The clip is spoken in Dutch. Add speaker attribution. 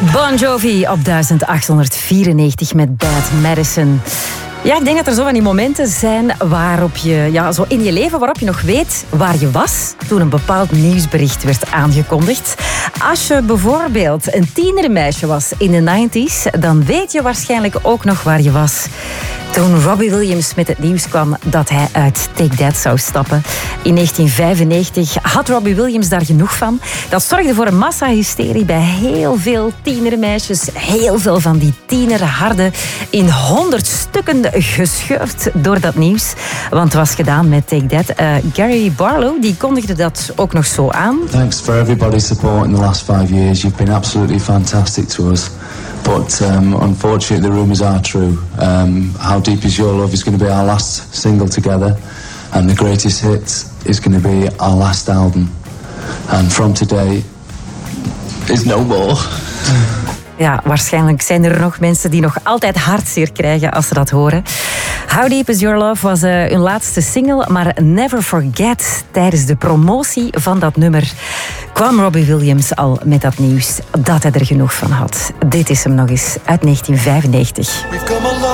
Speaker 1: Bon Jovi op 1894 met Bad Medicine. Ja, ik denk dat er zo van die momenten zijn waarop je, ja, zo in je leven waarop je nog weet waar je was toen een bepaald nieuwsbericht werd aangekondigd. Als je bijvoorbeeld een tienermeisje was in de 90s, dan weet je waarschijnlijk ook nog waar je was toen Robbie Williams met het nieuws kwam dat hij uit Take That zou stappen. In 1995 had Robbie Williams daar genoeg van. Dat zorgde voor een massahysterie bij heel veel tienermeisjes. Heel veel van die tienerharden in 100 stukken gescheurd door dat nieuws. Want het was gedaan met Take That. Gary Barlow die kondigde dat ook nog zo aan.
Speaker 2: Thanks for everybody's support in the last 5 years. You've been absolutely fantastic to us. But unfortunately, the rumours are true. How Deep Is Your Love is going to be our last single together. And the greatest hit is going to be our last album. And from today, is no more.
Speaker 1: Ja, waarschijnlijk zijn er nog mensen die nog altijd hartzeer krijgen als ze dat horen. How Deep Is Your Love was hun laatste single, maar Never Forget, tijdens de promotie van dat nummer kwam Robbie Williams al met dat nieuws dat hij er genoeg van had. Dit is hem nog eens uit 1995.